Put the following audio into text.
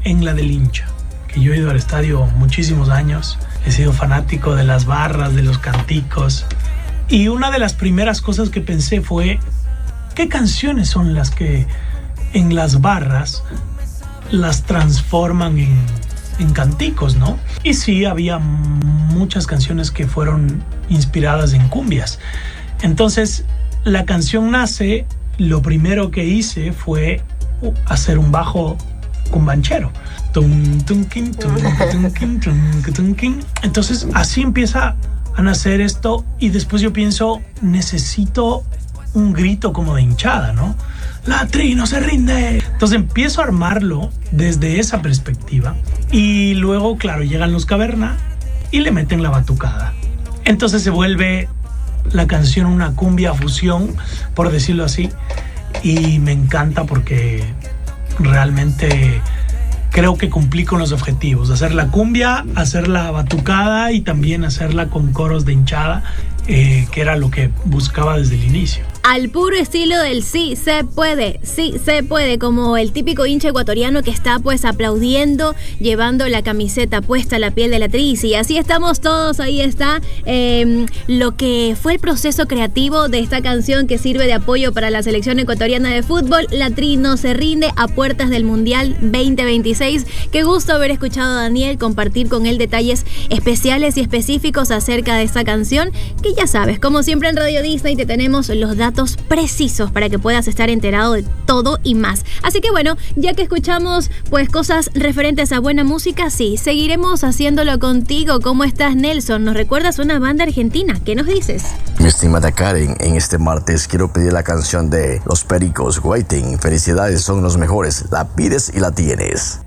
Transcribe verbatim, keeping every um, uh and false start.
en la del hincha, que yo he ido al estadio muchísimos años, he sido fanático de las barras, de los canticos, y una de las primeras cosas que pensé fue, ¿qué canciones son las que en las barras las transforman en, en canticos, no? Y sí, había muchas canciones que fueron inspiradas en cumbias. Entonces, la canción nace, lo primero que hice fue hacer un bajo cumbanchero. Entonces, así empieza a nacer esto, y después yo pienso, necesito un grito como de hinchada, ¿no? La Tri no se rinde. Entonces empiezo a armarlo desde esa perspectiva, y luego, claro, llegan los Caverna y le meten la batucada. Entonces se vuelve la canción una cumbia fusión, por decirlo así, y me encanta porque realmente creo que cumplí con los objetivos, hacer la cumbia, hacer la batucada y también hacerla con coros de hinchada, eh, que era lo que buscaba desde el inicio. Al puro estilo del sí se puede, sí se puede, como el típico hincha ecuatoriano que está pues aplaudiendo, llevando la camiseta puesta, la piel de la Tri. Y así estamos todos, ahí está eh, lo que fue el proceso creativo de esta canción que sirve de apoyo para la selección ecuatoriana de fútbol. La Tri no se rinde a puertas del Mundial veinte veintiséis. Qué gusto haber escuchado a Daniel, compartir con él detalles especiales y específicos acerca de esta canción, que ya sabes, como siempre en Radio Disney te tenemos los datos precisos para que puedas estar enterado de todo y más. Así que bueno, ya que escuchamos pues cosas referentes a buena música, sí, seguiremos haciéndolo contigo. ¿Cómo estás, Nelson? ¿Nos recuerdas una banda argentina? ¿Qué nos dices? Mi estimada Karen, en este martes quiero pedir la canción de Los Pericos, Waiting. Felicidades, son los mejores. La pides y la tienes.